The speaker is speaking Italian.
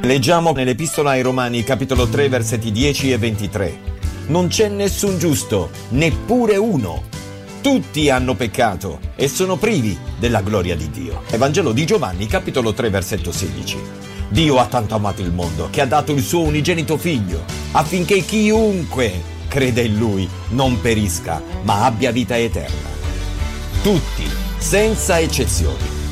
Leggiamo nell'Epistola ai Romani, capitolo 3, versetti 10 e 23. Non c'è nessun giusto, neppure uno. Tutti hanno peccato e sono privi della gloria di Dio. Evangelo di Giovanni, capitolo 3, versetto 16. Dio ha tanto amato il mondo che ha dato il suo unigenito figlio, affinché chiunque crede in lui non perisca, ma abbia vita eterna. Tutti, senza eccezioni.